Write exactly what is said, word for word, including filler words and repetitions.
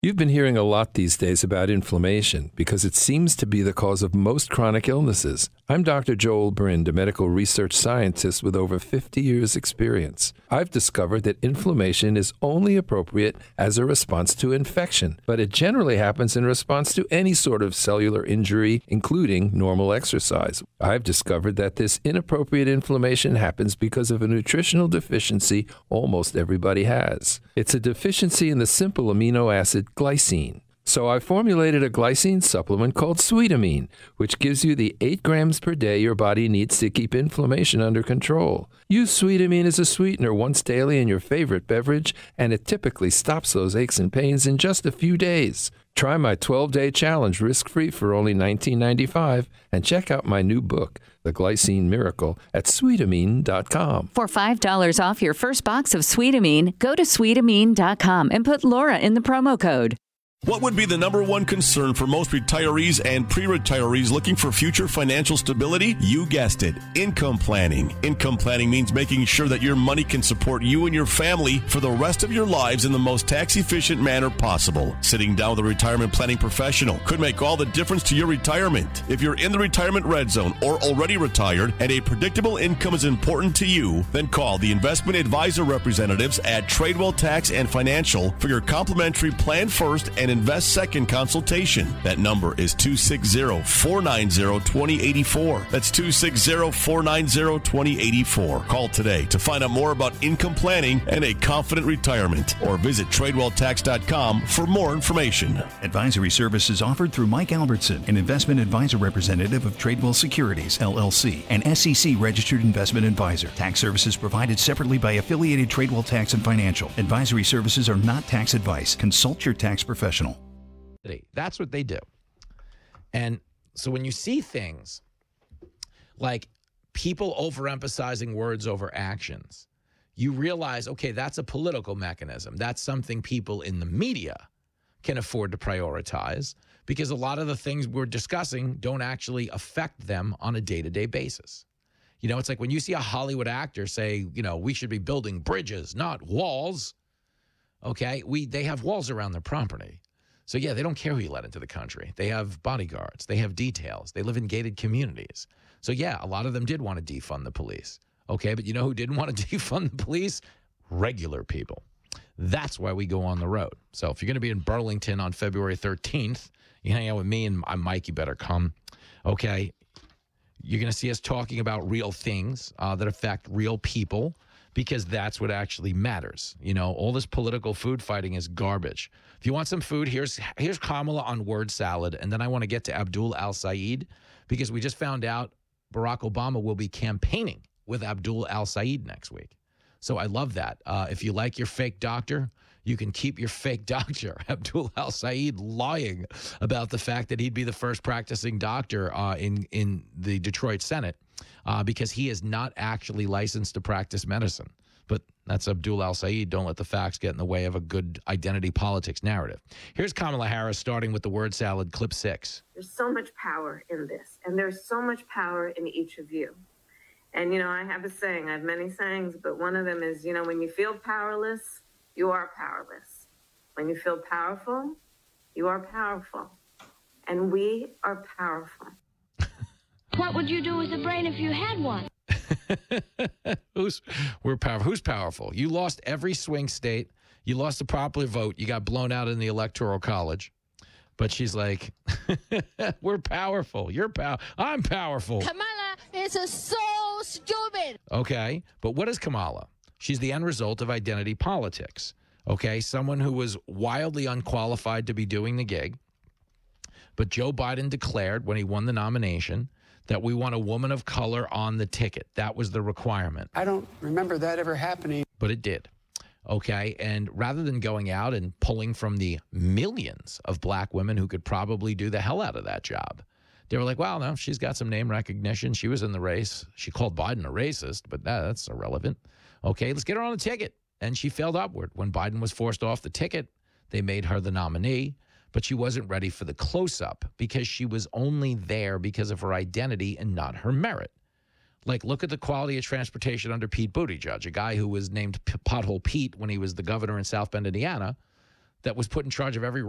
You've been hearing a lot these days about inflammation because it seems to be the cause of most chronic illnesses. I'm Doctor Joel Brind, a medical research scientist with over fifty years' experience. I've discovered that inflammation is only appropriate as a response to infection, but it generally happens in response to any sort of cellular injury, including normal exercise. I've discovered that this inappropriate inflammation happens because of a nutritional deficiency almost everybody has. It's a deficiency in the simple amino acid glycine. So I formulated a glycine supplement called Sweetamine, which gives you the eight grams per day your body needs to keep inflammation under control. Use Sweetamine as a sweetener once daily in your favorite beverage, and it typically stops those aches and pains in just a few days. Try my twelve-day challenge risk-free for only nineteen ninety-five dollars and check out my new book, The Glycine Miracle, at Sweetamine dot com. For five dollars off your first box of Sweetamine, go to Sweetamine dot com and put Laura in the promo code. What would be the number one concern for most retirees and pre-retirees looking for future financial stability? You guessed it, income planning. Income planning means making sure that your money can support you and your family for the rest of your lives in the most tax-efficient manner possible. Sitting down with a retirement planning professional could make all the difference to your retirement. If you're in the retirement red zone or already retired and a predictable income is important to you, then call the investment advisor representatives at Tradewell Tax and Financial for your complimentary Plan First and Invest Second consultation. That number is two six zero, four nine zero, two zero eight four. That's two six zero, four nine zero, two zero eight four. Call today to find out more about income planning and a confident retirement, or visit Tradewell Tax dot com for more information. Advisory services offered through Mike Albertson, an investment advisor representative of Tradewell Securities, L L C, an S E C registered investment advisor. Tax services provided separately by affiliated Tradewell Tax and Financial. Advisory services are not tax advice. Consult your tax professional. That's what they do. And so when you see things like people overemphasizing words over actions, you realize, okay, that's a political mechanism. That's something people in the media can afford to prioritize, because a lot of the things we're discussing don't actually affect them on a day-to-day basis. You know, it's like when you see a Hollywood actor say, you know, we should be building bridges, not walls. Okay, we they have walls around their property. So, yeah, they don't care who you let into the country. They have bodyguards. They have details. They live in gated communities. So, yeah, a lot of them did want to defund the police. Okay, but you know who didn't want to defund the police? Regular people. That's why we go on the road. So if you're going to be in Burlington on February thirteenth, you hang out with me and Mike, you better come. Okay, you're going to see us talking about real things uh, that affect real people, because that's what actually matters. You know, all this political food fighting is garbage. If you want some food, here's here's Kamala on word salad, and then I want to get to Abdul al-Sayed, because we just found out Barack Obama will be campaigning with Abdul al-Sayed next week. So I love that. Uh, if you like your fake doctor, you can keep your fake doctor, Abdul al-Sayed, lying about the fact that he'd be the first practicing doctor uh, in, in the Detroit Senate, uh, because he is not actually licensed to practice medicine. But that's Abdul al-Sayed. Don't let the facts get in the way of a good identity politics narrative. Here's Kamala Harris starting with the word salad, clip six. There's so much power in this, and there's so much power in each of you. And, you know, I have a saying, I have many sayings, but one of them is, you know, when you feel powerless, you are powerless. When you feel powerful, you are powerful. And we are powerful. What would you do with a brain if you had one? Who's we're powerful? Who's powerful? You lost every swing state. You lost the popular vote. You got blown out in the electoral college. But she's like, we're powerful. You're power. I'm powerful. Kamala is a so stupid. Okay, but what is Kamala? She's the end result of identity politics. Okay, someone who was wildly unqualified to be doing the gig. But Joe Biden declared when he won the nomination that we want a woman of color on the ticket. That was the requirement. I don't remember that ever happening. But it did. Okay, and rather than going out and pulling from the millions of black women who could probably do the hell out of that job, they were like, well, no, she's got some name recognition. She was in the race. She called Biden a racist, but that's irrelevant. Okay, let's get her on the ticket. And she failed upward. When Biden was forced off the ticket, they made her the nominee, but she wasn't ready for the close-up because she was only there because of her identity and not her merit. Like, look at the quality of transportation under Pete Buttigieg, a guy who was named P- Pothole Pete when he was the governor in South Bend, Indiana, that was put in charge of every